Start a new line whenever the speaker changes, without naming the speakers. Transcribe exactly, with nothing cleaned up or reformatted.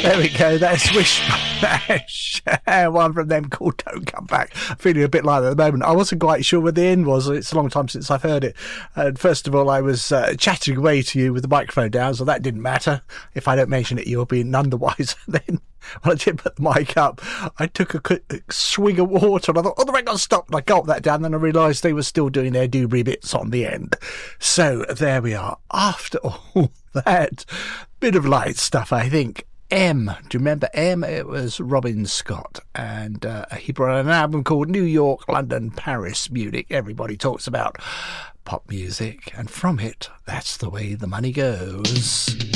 There we go. That's Wishmash. One from them called Don't Come Back. Feeling a bit like that at the moment. I wasn't quite sure where the end was. It's a long time since I've heard it. And first of all, I was uh, chatting away to you with the microphone down, so that didn't matter. If I don't mention it, you'll be none the wiser then. When I did put the mic up, I took a quick swig of water and I thought, oh, the record stopped. And I gulped that down. Then I realised they were still doing their doobry bits on the end. So there we are. After all that bit of light stuff, I think. M. Do you remember M? It was Robin Scott. And uh, he brought out an album called New York, London, Paris, Munich. Everybody talks about pop music. And from it, that's the way the money goes.